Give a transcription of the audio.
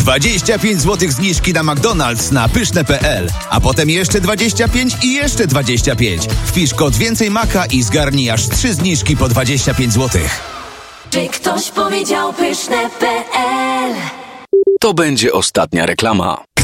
25 zł zniżki na McDonald's na pyszne.pl, a potem jeszcze 25 i jeszcze 25. Wpisz kod więcej maka i zgarnij aż 3 zniżki po 25 zł. Czy ktoś powiedział pyszne.pl? To będzie ostatnia reklama.